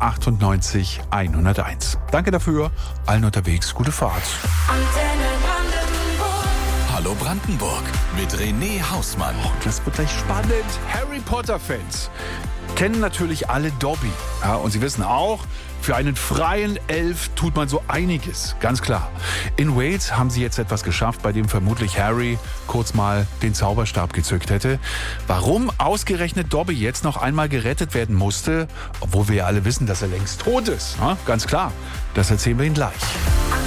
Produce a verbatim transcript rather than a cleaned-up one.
achtundneunzig hunderteins. Danke dafür. Allen unterwegs gute Fahrt. Hallo Brandenburg mit René Hausmann. Oh, das wird gleich spannend. Harry Potter-Fans kennen natürlich alle Dobby. Ja, und sie wissen auch, für einen freien Elf tut man so einiges, ganz klar. In Wales haben sie jetzt etwas geschafft, bei dem vermutlich Harry kurz mal den Zauberstab gezückt hätte. Warum ausgerechnet Dobby jetzt noch einmal gerettet werden musste, obwohl wir ja alle wissen, dass er längst tot ist, ja, ganz klar, das erzählen wir Ihnen gleich.